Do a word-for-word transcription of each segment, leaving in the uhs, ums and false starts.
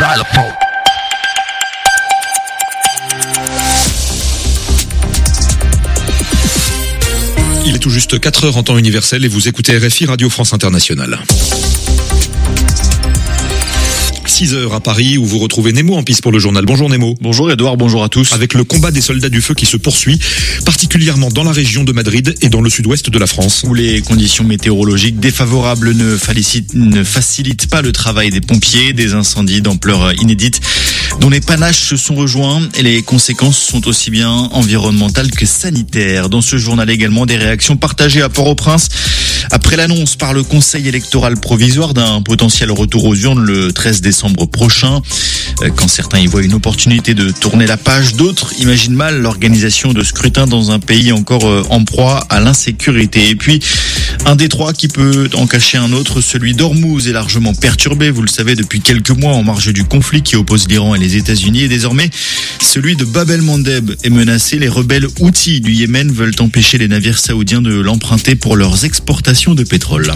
Stylophone. Il est tout juste quatre heures en temps universel et vous écoutez R F I Radio France Internationale. six heures à Paris où vous retrouvez Nemo en piste pour le journal. Bonjour Nemo. Bonjour Edouard, bonjour à tous. Avec le combat des soldats du feu qui se poursuit, particulièrement dans la région de Madrid et dans le sud-ouest de la France. Où les conditions météorologiques défavorables ne, facilitent, ne facilitent pas le travail des pompiers, des incendies d'ampleur inédite dont les panaches se sont rejoints et les conséquences sont aussi bien environnementales que sanitaires. Dans ce journal également, des réactions partagées à Port-au-Prince après l'annonce par le Conseil électoral provisoire d'un potentiel retour aux urnes le treize décembre prochain. Quand certains y voient une opportunité de tourner la page, d'autres imaginent mal l'organisation de scrutins dans un pays encore en proie à l'insécurité. Et puis, un détroit qui peut en cacher un autre, celui d'Ormuz, est largement perturbé, vous le savez, depuis quelques mois en marge du conflit qui oppose l'Iran et les États-Unis. Et désormais, celui de Bab el-Mandeb est menacé. Les rebelles Houthis du Yémen veulent empêcher les navires saoudiens de l'emprunter pour leurs exportations de pétrole.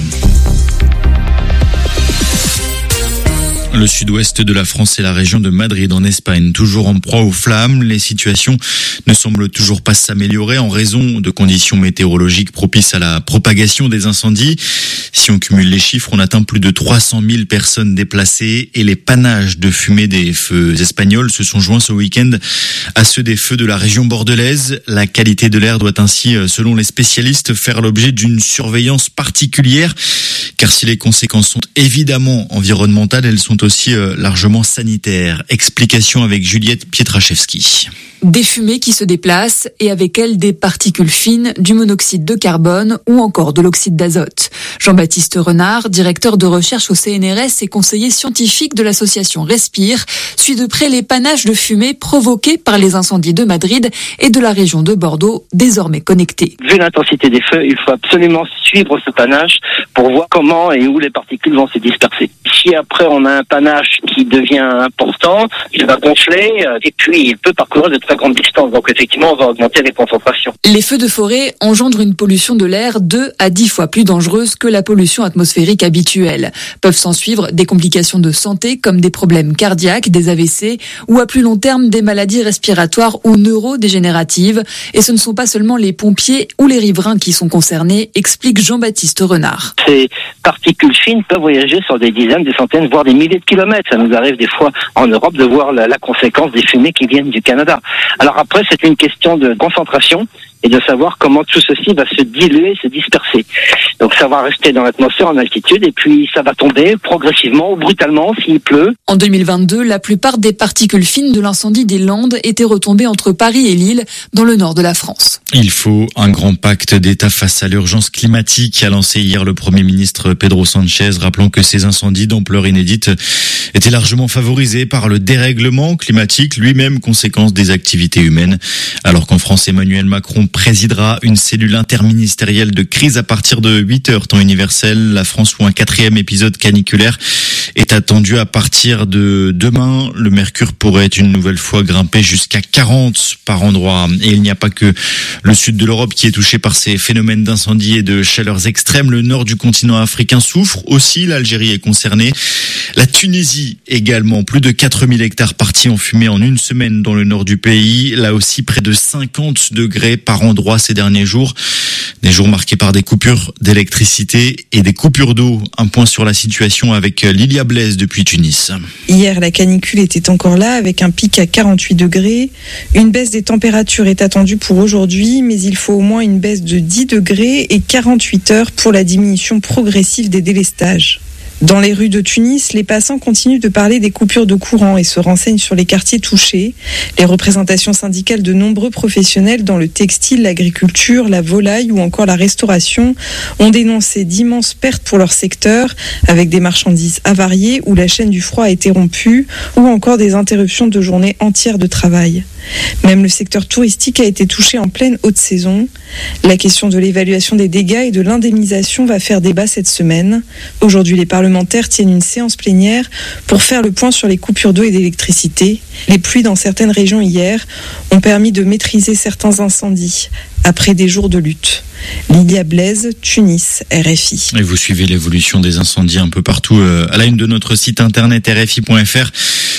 Le sud-ouest de la France et la région de Madrid en Espagne, toujours en proie aux flammes. Les situations ne semblent toujours pas s'améliorer en raison de conditions météorologiques propices à la propagation des incendies. Si on cumule les chiffres, on atteint plus de trois cent mille personnes déplacées et les panaches de fumée des feux espagnols se sont joints ce week-end à ceux des feux de la région bordelaise. La qualité de l'air doit ainsi, selon les spécialistes, faire l'objet d'une surveillance particulière, car si les conséquences sont évidemment environnementales, elles sont aussi largement sanitaires. Explication avec Juliette Pietraszewski. Des fumées qui se déplacent et avec elles des particules fines, du monoxyde de carbone ou encore de l'oxyde d'azote. Jean-Baptiste Renard, directeur de recherche au C N R S et conseiller scientifique de l'association Respire, suit de près les panaches de fumée provoqués par les incendies de Madrid et de la région de Bordeaux, désormais connectés. Vu l'intensité des feux, il faut absolument suivre ce panache pour voir comment et où les particules vont se disperser. Si après on a un panache qui devient important, il va gonfler et puis il peut parcourir de très grande distance. Donc effectivement, on va augmenter les concentrations. Les feux de forêt engendrent une pollution de l'air deux à dix fois plus dangereuse que la pollution atmosphérique habituelle. Peuvent s'en suivre des complications de santé comme des problèmes cardiaques, des A V C ou à plus long terme des maladies respiratoires ou neurodégénératives. Et ce ne sont pas seulement les pompiers ou les riverains qui sont concernés, explique Jean-Baptiste Renard. Ces particules fines peuvent voyager sur des dizaines, des centaines, voire des milliers de kilomètres. Ça nous arrive des fois en Europe de voir la, la conséquence des fumées qui viennent du Canada. Alors après, c'est une question de concentration et de savoir comment tout ceci va se diluer, se disperser. Donc ça va rester dans l'atmosphère en altitude et puis ça va tomber progressivement ou brutalement s'il pleut. En deux mille vingt-deux, la plupart des particules fines de l'incendie des Landes étaient retombées entre Paris et Lille, dans le nord de la France. Il faut un grand pacte d'État face à l'urgence climatique, a lancé hier le Premier ministre Pedro Sánchez, rappelant que ces incendies d'ampleur inédite étaient largement favorisés par le dérèglement climatique, lui-même conséquence des activités humaines. Alors qu'en France, Emmanuel Macron présidera une cellule interministérielle de crise à partir de huit heures temps universel. La France où un quatrième épisode caniculaire est attendu à partir de demain. Le mercure pourrait une nouvelle fois grimper jusqu'à quarante par endroit. Et il n'y a pas que le sud de l'Europe qui est touché par ces phénomènes d'incendie et de chaleurs extrêmes. Le nord du continent africain souffre aussi. L'Algérie est concernée. La Tunisie également. Plus de quatre mille hectares partis en fumée en une semaine dans le nord du pays. Là aussi, près de cinquante degrés par endroit ces derniers jours. Des jours marqués par des coupures d'électricité et des coupures d'eau. Un point sur la situation avec Lilia Blaise depuis Tunis. Hier, la canicule était encore là avec un pic à quarante-huit degrés. Une baisse des températures est attendue pour aujourd'hui, mais il faut au moins une baisse de dix degrés et quarante-huit heures pour la diminution progressive des délestages. Dans les rues de Tunis, les passants continuent de parler des coupures de courant et se renseignent sur les quartiers touchés. Les représentations syndicales de nombreux professionnels dans le textile, l'agriculture, la volaille ou encore la restauration ont dénoncé d'immenses pertes pour leur secteur, avec des marchandises avariées où la chaîne du froid a été rompue ou encore des interruptions de journées entières de travail. Même le secteur touristique a été touché en pleine haute saison. La question de l'évaluation des dégâts et de l'indemnisation va faire débat cette semaine. Aujourd'hui, les parlementaires tiennent une séance plénière pour faire le point sur les coupures d'eau et d'électricité. Les pluies dans certaines régions hier ont permis de maîtriser certains incendies après des jours de lutte. Lilia Blaise, Tunis, R F I. Et vous suivez l'évolution des incendies un peu partout à la une de notre site internet R F I point F R.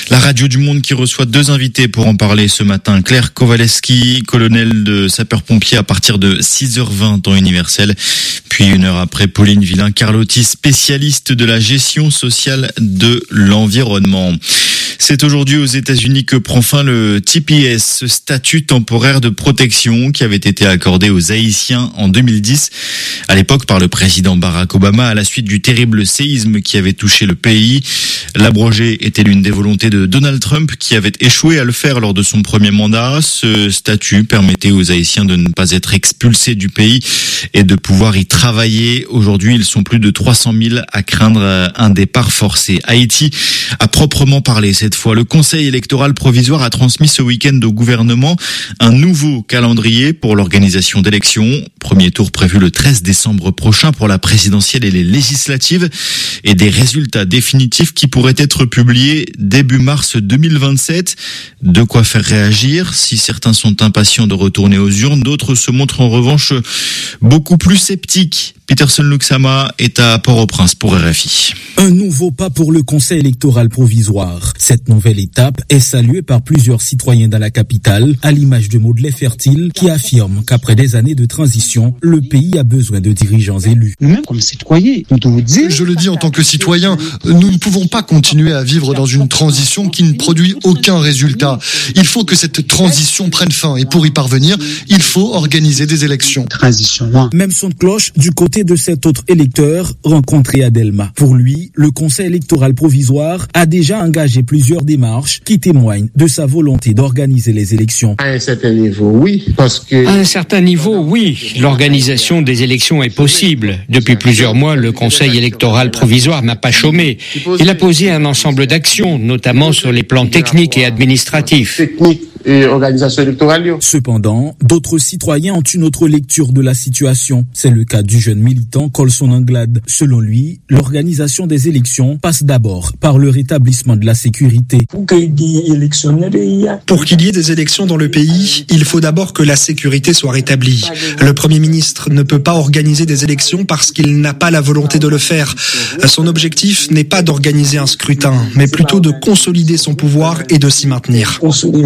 La radio du Monde qui reçoit deux invités pour en parler ce matin. Claire Kowaleski, colonel de sapeurs-pompiers à partir de six heures vingt temps universel. Puis une heure après, Pauline Villain-Carlotti, spécialiste de la gestion sociale de l'environnement. C'est aujourd'hui aux États-Unis que prend fin le T P S, ce statut temporaire de protection qui avait été accordé aux Haïtiens en deux mille dix, à l'époque par le président Barack Obama à la suite du terrible séisme qui avait touché le pays. L'abroger était l'une des volontés de Donald Trump qui avait échoué à le faire lors de son premier mandat. Ce statut permettait aux Haïtiens de ne pas être expulsés du pays et de pouvoir y travailler. Aujourd'hui, ils sont plus de trois cent mille à craindre un départ forcé. Haïti a proprement parlé cette fois. Le Conseil électoral provisoire a transmis ce week-end au gouvernement un nouveau calendrier pour l'organisation d'élections. Premier tour prévu le treize décembre prochain pour la présidentielle et les législatives et des résultats définitifs qui pourraient être publiés début mars deux mille vingt-sept. De quoi faire réagir. Si certains sont impatients de retourner aux urnes, d'autres se montrent en revanche beaucoup plus sceptiques. Peterson Luxama est à Port-au-Prince pour R F I. Un nouveau pas pour le Conseil électoral provisoire. Cette nouvelle étape est saluée par plusieurs citoyens dans la capitale, à l'image de Maudley Fertile, qui affirme qu'après des années de transition, le pays a besoin de dirigeants élus. Nous-mêmes, comme citoyens, nous devons dire... Je le dis en tant que citoyen, nous ne pouvons pas continuer à vivre dans une transition qui ne produit aucun résultat. Il faut que cette transition prenne fin et pour y parvenir, il faut organiser des élections. Transition. Même son de cloche du côté de cet autre électeur rencontré à Delma. Pour lui, le Conseil électoral provisoire a déjà engagé plusieurs démarches qui témoignent de sa volonté d'organiser les élections. À un certain niveau, oui, parce que... À un certain niveau, oui. L'organisation des élections est possible. Depuis plusieurs mois, le Conseil électoral provisoire n'a pas chômé. Il a posé un ensemble d'actions, notamment sur les plans techniques et administratifs. Et organisation électorale. Cependant, d'autres citoyens ont une autre lecture de la situation. C'est le cas du jeune militant Colson Anglade. Selon lui, l'organisation des élections passe d'abord par le rétablissement de la sécurité. Pour qu'il y ait des élections dans le pays, il faut d'abord que la sécurité soit rétablie. Le Premier ministre ne peut pas organiser des élections parce qu'il n'a pas la volonté de le faire. Son objectif n'est pas d'organiser un scrutin, mais plutôt de consolider son pouvoir et de s'y maintenir.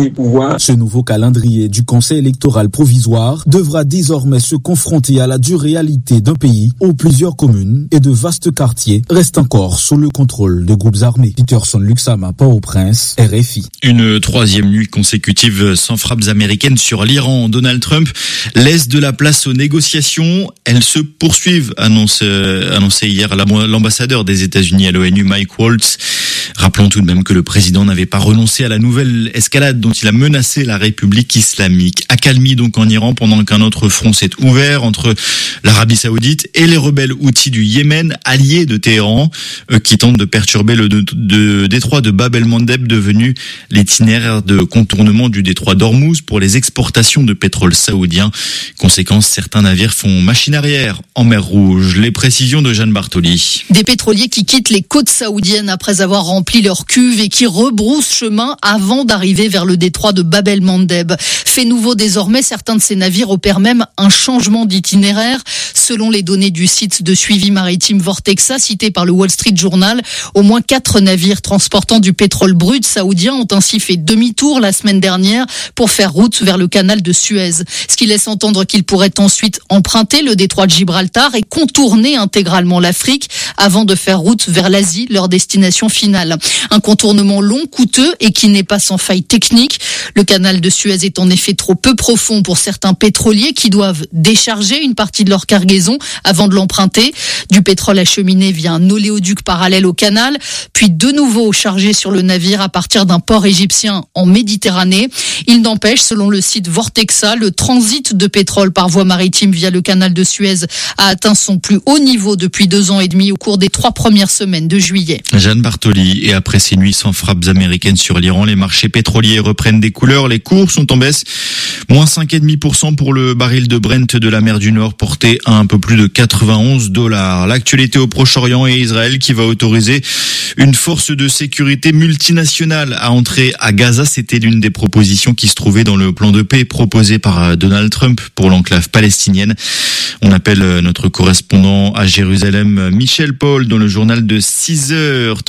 Ce nouveau calendrier du Conseil électoral provisoire devra désormais se confronter à la dure réalité d'un pays où plusieurs communes et de vastes quartiers restent encore sous le contrôle de groupes armés. Peterson Luxama, Port-au-Prince, R F I. Une troisième nuit consécutive sans frappes américaines sur l'Iran. Donald Trump laisse de la place aux négociations. Elles se poursuivent, annonce, euh, annoncé hier l'ambassadeur des États-Unis à l'ONU, Mike Waltz. Rappelons tout de même que le président n'avait pas renoncé à la nouvelle escalade dont il a menacé la République islamique. Accalmie donc en Iran pendant qu'un autre front s'est ouvert entre l'Arabie Saoudite et les rebelles houthis du Yémen, alliés de Téhéran, eux qui tentent de perturber le de, de, détroit de Bab el-Mandeb, devenu l'itinéraire de contournement du détroit d'Ormuz pour les exportations de pétrole saoudien. Conséquence, certains navires font machine arrière en mer Rouge. Les précisions de Jeanne Bartoli. Des pétroliers qui quittent les côtes saoudiennes après avoir rempli leur cuve et qui rebroussent chemin avant d'arriver vers le détroit de Bab el-Mandeb. Fait nouveau désormais, certains de ces navires opèrent même un changement d'itinéraire. Selon les données du site de suivi maritime Vortexa, cité par le Wall Street Journal, au moins quatre navires transportant du pétrole brut saoudien ont ainsi fait demi-tour la semaine dernière pour faire route vers le canal de Suez. Ce qui laisse entendre qu'ils pourraient ensuite emprunter le détroit de Gibraltar et contourner intégralement l'Afrique avant de faire route vers l'Asie, leur destination finale. Un contournement long, coûteux et qui n'est pas sans faille technique. Le canal de Suez est en effet trop peu profond pour certains pétroliers qui doivent décharger une partie de leur cargaison avant de l'emprunter. Du pétrole acheminé via un oléoduc parallèle au canal, puis de nouveau chargé sur le navire à partir d'un port égyptien en Méditerranée. Il n'empêche, selon le site Vortexa, le transit de pétrole par voie maritime via le canal de Suez a atteint son plus haut niveau depuis deux ans et demi au cours des trois premières semaines de juillet. Jeanne Bartoli, et après ces nuits sans frappes américaines sur l'Iran, les marchés pétroliers reprennent des couleurs. Les cours sont en baisse. Moins cinq virgule cinq pour cent pour le baril de Brent de la mer du Nord, porté à un peu plus de quatre-vingt-onze dollars. L'actualité au Proche-Orient et Israël qui va autoriser une force de sécurité multinationale à entrer à Gaza. C'était l'une des propositions qui se trouvait dans le plan de paix proposé par Donald Trump pour l'enclave palestinienne. On appelle notre correspondant à Jérusalem, Michel Paul, dans le journal de six heures, temps universel.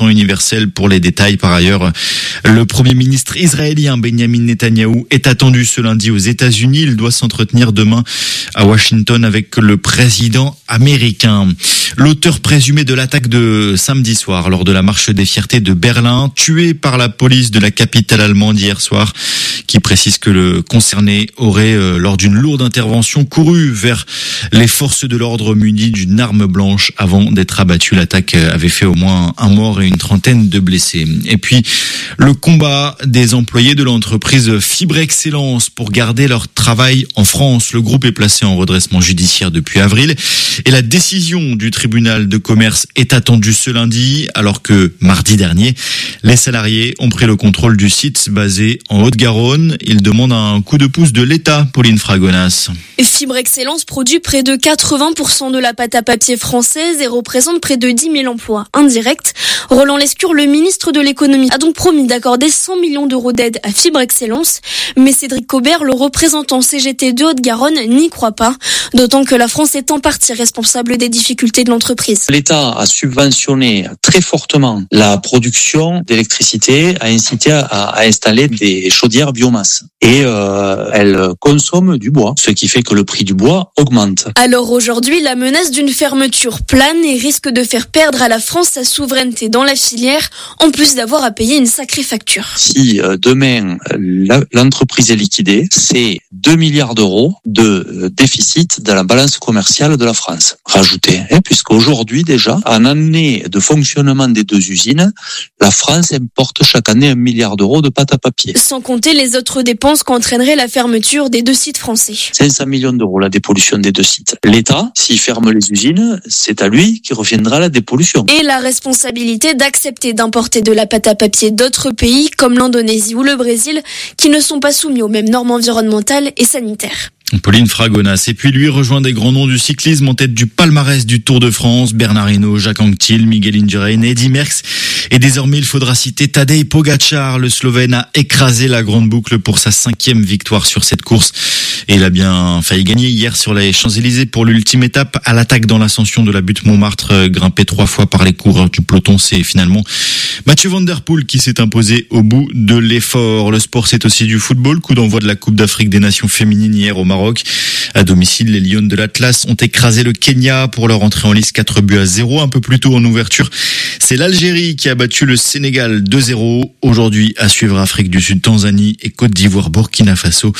Burcel pour les détails. Par ailleurs, le premier ministre israélien Benjamin Netanyahou est attendu ce lundi aux États-Unis. Il doit s'entretenir demain à Washington avec le président américain. L'auteur présumé de l'attaque de samedi soir lors de la marche des fiertés de Berlin, tué par la police de la capitale allemande hier soir, qui précise que le concerné aurait, euh, lors d'une lourde intervention, couru vers les forces de l'ordre munies d'une arme blanche avant d'être abattu. L'attaque avait fait au moins un mort et une trentaine de blessés. Et puis, le combat des employés de l'entreprise Fibre Excellence pour garder leur travail en France. Le groupe est placé en redressement judiciaire depuis avril et la décision du tribunal de commerce est attendue ce lundi, alors que mardi dernier, les salariés ont pris le contrôle du site basé en Haute-Garonne. Ils demandent un coup de pouce de l'État, Pauline Fragonas. Fibre Excellence produit près de quatre-vingts pour cent de la pâte à papier française et représente près de dix mille emplois indirects. Roland Lescure, le ministre de l'économie, a donc promis d'accorder cent millions d'euros d'aide à Fibre Excellence. Mais Cédric Cobert, le représentant C G T de Haute-Garonne, n'y croit pas. D'autant que la France est en partie responsable des difficultés de l'entreprise. L'État a subventionné très fortement la production d'électricité, a incité à, à installer des chaudières biomasse. Et euh, elle consomme du bois, ce qui fait que le prix du bois augmente. Alors aujourd'hui, la menace d'une fermeture plane et risque de faire perdre à la France sa souveraineté dans la filière, en plus d'avoir à payer une sacrée facture. Si euh, demain la, l'entreprise est liquidée, c'est deux milliards d'euros de déficit dans la balance commerciale de la France. Rajouté, hein, puisqu'aujourd'hui déjà, en année de fonctionnement des deux usines, la France importe chaque année un milliard d'euros de pâte à papier. Sans compter les autres dépenses qu'entraînerait la fermeture des deux sites français. cinq cents millions d'euros la dépollution des deux sites. L'État, s'il ferme les usines, c'est à lui qui reviendra la dépollution. Et la responsabilité d'accepter d'importer de la pâte à papier d'autres pays comme l'Indonésie ou le Brésil qui ne sont pas soumis aux mêmes normes environnementales et sanitaires. Pauline Fragonas. Et puis lui rejoint des grands noms du cyclisme en tête du palmarès du Tour de France. Bernard Hinault, Jacques Anquetil, Miguel Indurain, Eddy Merckx. Et désormais, il faudra citer Tadej Pogačar. Le Slovène a écrasé la grande boucle pour sa cinquième victoire sur cette course. Et il a bien failli gagner hier sur les Champs-Élysées pour l'ultime étape à l'attaque dans l'ascension de la butte Montmartre. Grimpé trois fois par les coureurs du peloton, c'est finalement Mathieu Van Der Poel qui s'est imposé au bout de l'effort. Le sport, c'est aussi du football. Coup d'envoi de la Coupe d'Afrique des Nations féminines hier au Maroc. À domicile, les Lions de l'Atlas ont écrasé le Kenya pour leur entrée en lice quatre buts à zéro. Un peu plus tôt en ouverture, c'est l'Algérie qui a battu le Sénégal deux zéro. Aujourd'hui, à suivre Afrique du Sud, Tanzanie et Côte d'Ivoire, Burkina Faso.